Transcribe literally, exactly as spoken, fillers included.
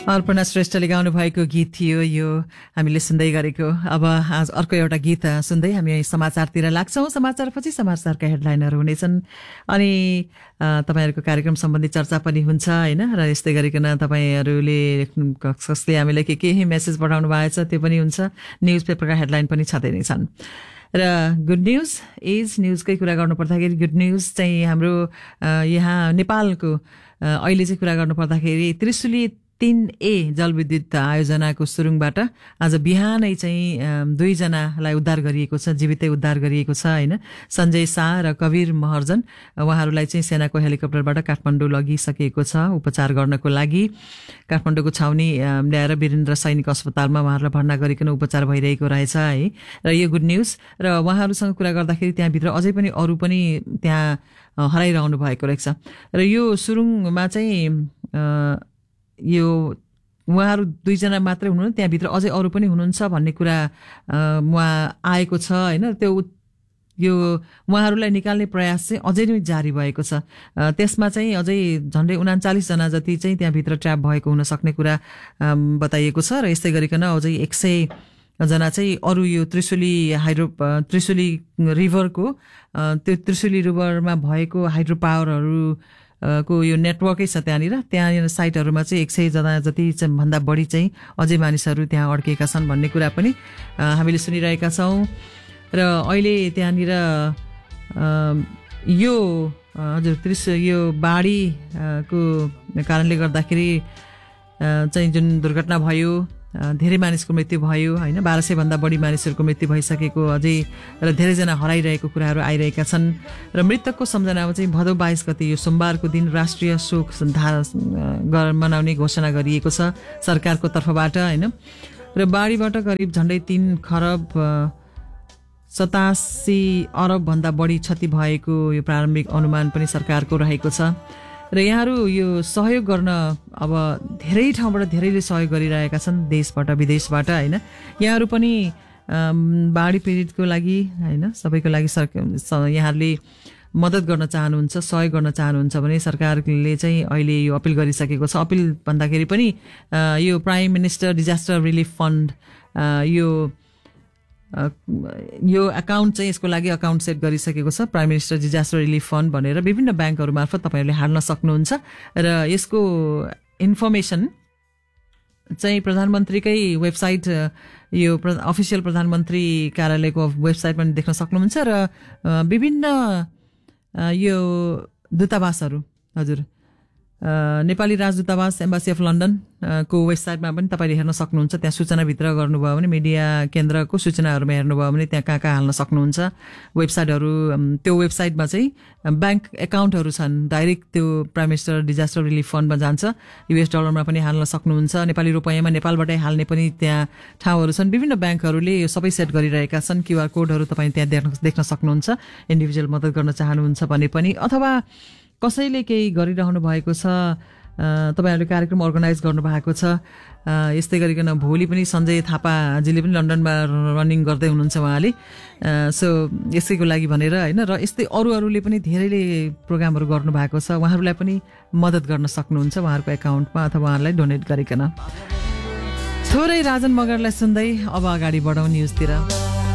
अर्पणा श्रेष्ठले गाउनु भएको गीत थियो यो हामीले सुन्दै गरेको। अब आज अर्को एउटा गीत सुन्दै हामी समाचारतिर लाग्छौँ। समाचारपछि समाचारका हेडलाइनहरू हुनेछन् अनि तपाईहरुको कार्यक्रम सम्बन्धी चर्चा पनि हुन्छ हैन। र यस्तै गरिकन तपाईहरुले कसले हामीलाई के के मेसेज पठाउनु भएको छ त्यो पनि हुन्छ। न्यूज पेपरका हेडलाइन पनि छँदै नै छन्। र गुड न्यूज इज न्यूजकै कुरा गर्नु पर्दाखेरि गुड न्यूज चाहिँ हाम्रो यहाँ नेपालको अहिले चाहिँ कुरा गर्नु पर्दाखेरि त्रिशुली तीन ए जलविद्युत आयोजनाको सुरुङबाट आज बिहानै चाहिँ दुईजनालाई उद्धार गरिएको छ, जीवितै उद्धार गरिएको छ हैन। सञ्जय शाह र कवीर महर्जन उहाँहरूलाई चाहिँ सेनाको हेलिकप्टरबाट काठमाडौँ लगिसकेको छ उपचार गर्नको लागि। काठमाडौँको छाउनी ल्याएर वीरेन्द्र सैनिक अस्पतालमा उहाँहरूलाई भर्ना गरिकन उपचार भइरहेको रहेछ है। र यो गुड न्यूज र उहाँहरूसँग कुरा गर्दाखेरि त्यहाँभित्र अझै पनि अरू पनि त्यहाँ हराइरहनु भएको रहेछ। र यो सुरुङमा चाहिँ यो उहाँहरू दुईजना मात्रै हुनुहुन्न, त्यहाँभित्र अझै अरू पनि हुनुहुन्छ भन्ने कुरा उहाँ आएको छ हैन। त्यो यो उहाँहरूलाई निकाल्ने प्रयास चाहिँ अझै नै जारी भएको छ। त्यसमा चाहिँ अझै झन्डै उनाचालीस जना जति चाहिँ त्यहाँभित्र ट्र्याप भएको हुन सक्ने कुरा बताइएको छ। र यस्तै गरिकन अझै एक सय जना चाहिँ अरू यो त्रिशुली हाइड्रो त्रिशुली रिभरको त्यो त्रिशुली रिभरमा भएको हाइड्रो पावरहरू को यो नेटवर्कै छ त्यहाँनिर। त्यहाँनिर साइटहरूमा चाहिँ एक सय जना जति भन्दा बढी चाहिँ अझै मानिसहरू त्यहाँ अड्केका छन् भन्ने कुरा पनि हामीले सुनिरहेका छौँ। र अहिले त्यहाँनिर यो हजुर त्रिशु यो बाढीको कारणले गर्दाखेरि चाहिँ जुन दुर्घटना भयो, धेरै मानिसको मृत्यु भयो हैन। बाह्र सय भन्दा बढी मानिसहरूको मृत्यु भइसकेको अझै र धेरैजना हराइरहेको कुराहरू आइरहेका छन्। र मृतकको सम्झनामा चाहिँ भदौ बाइस गते यो सोमबारको दिन राष्ट्रिय शोक मनाउने घोषणा गरिएको छ सरकारको तर्फबाट हैन। र बाढीबाट करिब झन्डै तीन खरब सतासी अरब भन्दा बढी क्षति भएको यो प्रारम्भिक अनुमान पनि सरकारको रहेको छ। र यहाँहरू यो सहयोग गर्न अब धेरै ठाउँबाट धेरैले सहयोग गरिरहेका छन्, देशबाट विदेशबाट हैन। यहाँहरू पनि बाढी पीडितको लागि हैन सबैको लागि सरकार यहाँहरूले मद्दत गर्न चाहनुहुन्छ, सहयोग गर्न चाहनुहुन्छ भने सरकारले चाहिँ अहिले यो अपिल गरिसकेको छ। अपिल भन्दाखेरि पनि यो prime minister disaster relief fund यो यो अकाउन्ट चाहिँ यसको लागि अकाउन्ट सेट गरिसकेको छ prime minister disaster relief fund भनेर विभिन्न ब्याङ्कहरू मार्फत तपाईँहरूले हाल्न सक्नुहुन्छ। र यसको इन्फर्मेसन चाहिँ प्रधानमन्त्रीकै वेबसाइट यो अफिसियल प्रधानमन्त्री कार्यालयको वेबसाइटमा देख्न सक्नुहुन्छ। र विभिन्न यो दूतावासहरू हजुर नेपाली राजदूतावास एम्बासी अफ लन्डन को वेबसाइटमा पनि तपाईँले हेर्न सक्नुहुन्छ। त्यहाँ सूचनाभित्र गर्नुभयो भने मिडिया केन्द्रको सूचनाहरूमा हेर्नुभयो भने त्यहाँ कहाँ कहाँ हाल्न सक्नुहुन्छ। वेबसाइटहरू त्यो वेबसाइटमा चाहिँ ब्याङ्क एकाउन्टहरू छन्, डाइरेक्ट त्यो प्राइम मिनिस्टर डिजास्टर रिलिफ फन्डमा जान्छ। युएस डलरमा पनि हाल्न सक्नुहुन्छ, नेपाली रुपैयाँमा नेपालबाटै हाल्ने पनि त्यहाँ ठाउँहरू छन्। विभिन्न ब्याङ्कहरूले यो सबै सेट गरिरहेका छन्। क्युआर कोडहरू तपाईँ त्यहाँ देख्न देख्न सक्नुहुन्छ। इन्डिभिजुअल मद्दत गर्न चाहनुहुन्छ भने पनि अथवा कसैले केही गरिरहनु भएको छ, तपाईँहरूले कार्यक्रम अर्गनाइज गर्नुभएको छ। यस्तै गरिकन भोलि पनि सञ्जय थापाजीले पनि लन्डनमा रनिङ गर्दै हुनुहुन्छ उहाँले। सो यसैको लागि भनेर होइन। र यस्तै अरू अरूले पनि धेरैले प्रोग्रामहरू गर्नुभएको छ, उहाँहरूलाई पनि मद्दत गर्न सक्नुहुन्छ उहाँहरूको एकाउन्टमा अथवा उहाँहरूलाई डोनेट गरिकन। थोरै राजन मगरलाई सुन्दै अब अगाडि बढाउँ न्युजतिर।